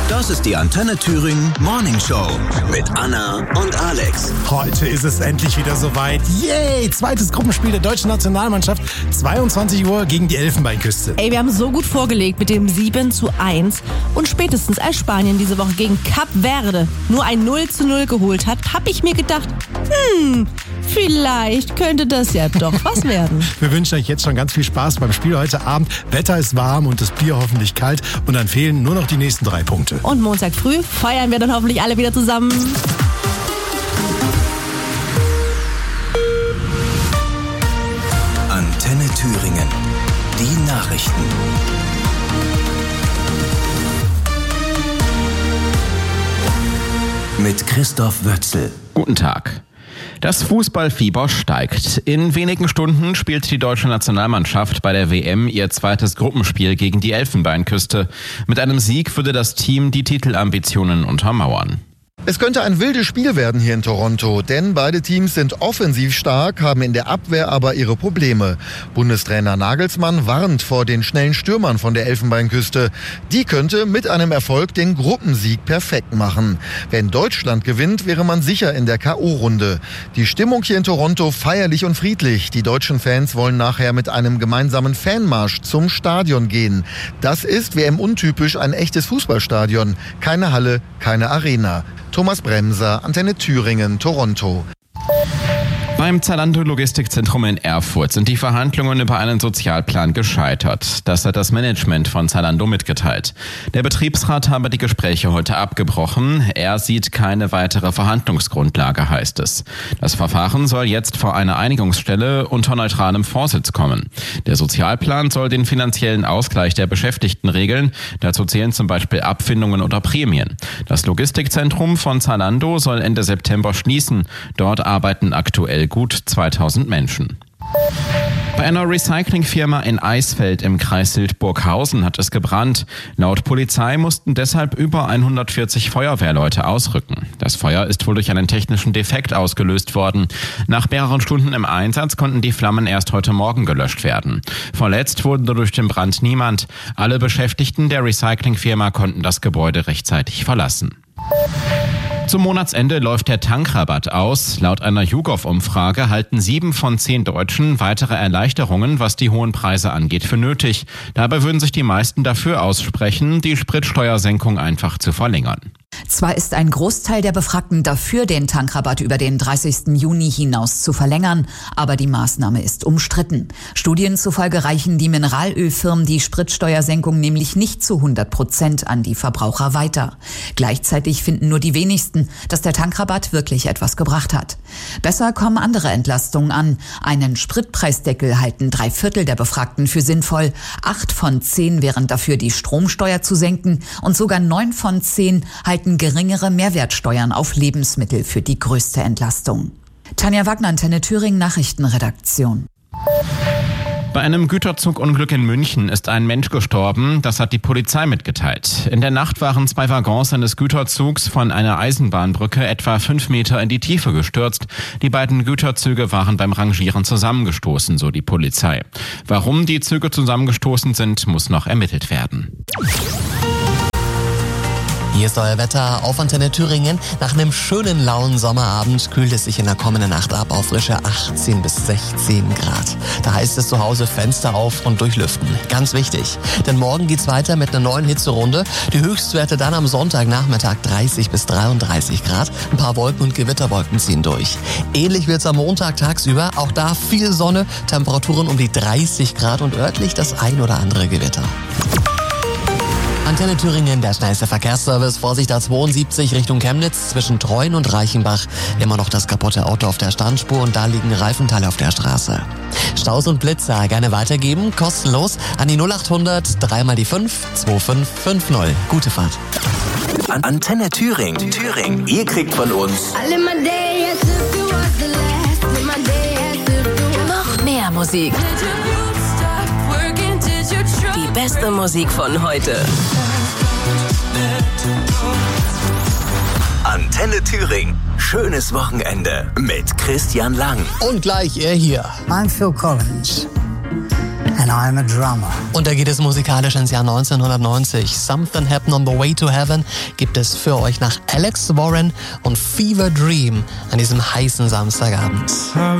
Das ist die Antenne Thüringen Morning Show mit Anna und Alex. Heute ist es endlich wieder soweit. Yay! Zweites Gruppenspiel der deutschen Nationalmannschaft. 22 Uhr gegen die Elfenbeinküste. Ey, wir haben so gut vorgelegt mit dem 7:1. Und spätestens als Spanien diese Woche gegen Kap Verde nur ein 0:0 geholt hat, habe ich mir gedacht, vielleicht könnte das ja doch was werden. Wir wünschen euch jetzt schon ganz viel Spaß beim Spiel heute Abend. Wetter ist warm und das Bier hoffentlich kalt. Und dann fehlen nur noch die nächsten 3 Punkte. Und Montag früh feiern wir dann hoffentlich alle wieder zusammen. Antenne Thüringen. Die Nachrichten. Mit Christoph Wötzel. Guten Tag. Das Fußballfieber steigt. In wenigen Stunden spielt die deutsche Nationalmannschaft bei der WM ihr zweites Gruppenspiel gegen die Elfenbeinküste. Mit einem Sieg würde das Team die Titelambitionen untermauern. Es könnte ein wildes Spiel werden hier in Toronto, denn beide Teams sind offensiv stark, haben in der Abwehr aber ihre Probleme. Bundestrainer Nagelsmann warnt vor den schnellen Stürmern von der Elfenbeinküste. Die könnte mit einem Erfolg den Gruppensieg perfekt machen. Wenn Deutschland gewinnt, wäre man sicher in der K.O.-Runde. Die Stimmung hier in Toronto feierlich und friedlich. Die deutschen Fans wollen nachher mit einem gemeinsamen Fanmarsch zum Stadion gehen. Das ist WM-untypisch ein echtes Fußballstadion. Keine Halle, keine Arena. Thomas Bremser, Antenne Thüringen, Toronto. Beim Zalando-Logistikzentrum in Erfurt sind die Verhandlungen über einen Sozialplan gescheitert. Das hat das Management von Zalando mitgeteilt. Der Betriebsrat habe die Gespräche heute abgebrochen. Er sieht keine weitere Verhandlungsgrundlage, heißt es. Das Verfahren soll jetzt vor einer Einigungsstelle unter neutralem Vorsitz kommen. Der Sozialplan soll den finanziellen Ausgleich der Beschäftigten regeln. Dazu zählen zum Beispiel Abfindungen oder Prämien. Das Logistikzentrum von Zalando soll Ende September schließen. Dort arbeiten aktuell gut 2000 Menschen. Bei einer Recyclingfirma in Eisfeld im Kreis Hildburghausen hat es gebrannt. Laut Polizei mussten deshalb über 140 Feuerwehrleute ausrücken. Das Feuer ist wohl durch einen technischen Defekt ausgelöst worden. Nach mehreren Stunden im Einsatz konnten die Flammen erst heute Morgen gelöscht werden. Verletzt wurde durch den Brand niemand. Alle Beschäftigten der Recyclingfirma konnten das Gebäude rechtzeitig verlassen. Zum Monatsende läuft der Tankrabatt aus. Laut einer YouGov-Umfrage halten 7 von 10 Deutschen weitere Erleichterungen, was die hohen Preise angeht, für nötig. Dabei würden sich die meisten dafür aussprechen, die Spritsteuersenkung einfach zu verlängern. Zwar ist ein Großteil der Befragten dafür, den Tankrabatt über den 30. Juni hinaus zu verlängern, aber die Maßnahme ist umstritten. Studien zufolge reichen die Mineralölfirmen die Spritsteuersenkung nämlich nicht zu 100% an die Verbraucher weiter. Gleichzeitig finden nur die wenigsten, dass der Tankrabatt wirklich etwas gebracht hat. Besser kommen andere Entlastungen an. Einen Spritpreisdeckel halten 3/4 der Befragten für sinnvoll. 8 von 10 wären dafür, die Stromsteuer zu senken, und sogar 9 von 10 halten geringere Mehrwertsteuern auf Lebensmittel für die größte Entlastung. Tanja Wagner, Antenne Thüringen, Nachrichtenredaktion. Bei einem Güterzugunglück in München ist ein Mensch gestorben, das hat die Polizei mitgeteilt. In der Nacht waren 2 Waggons eines Güterzugs von einer Eisenbahnbrücke etwa 5 Meter in die Tiefe gestürzt. Die beiden Güterzüge waren beim Rangieren zusammengestoßen, so die Polizei. Warum die Züge zusammengestoßen sind, muss noch ermittelt werden. Hier ist euer Wetter auf Antenne Thüringen. Nach einem schönen lauen Sommerabend kühlt es sich in der kommenden Nacht ab auf frische 18 bis 16 Grad. Da heißt es zu Hause Fenster auf und durchlüften. Ganz wichtig, denn morgen geht's weiter mit einer neuen Hitzerunde. Die Höchstwerte dann am Sonntagnachmittag 30 bis 33 Grad. Ein paar Wolken und Gewitterwolken ziehen durch. Ähnlich wird's am Montag tagsüber. Auch da viel Sonne, Temperaturen um die 30 Grad und örtlich das ein oder andere Gewitter. Antenne Thüringen, der schnellste Verkehrsservice. Vorsicht A72 Richtung Chemnitz zwischen Treuen und Reichenbach. Immer noch das kaputte Auto auf der Standspur und da liegen Reifenteile auf der Straße. Staus und Blitzer gerne weitergeben, kostenlos an die 0800 3 mal die 5 2550. Gute Fahrt. Antenne Thüringen. Ihr kriegt von uns noch mehr Musik. Die beste Musik von heute. Antenne Thüringen. Schönes Wochenende mit Christian Lang. Und gleich er hier. I'm Phil Collins. and I'm a drummer. Und da geht es musikalisch ins Jahr 1990. Something Happened on the Way to Heaven gibt es für euch nach Alex Warren und Fever Dream an diesem heißen Samstagabend.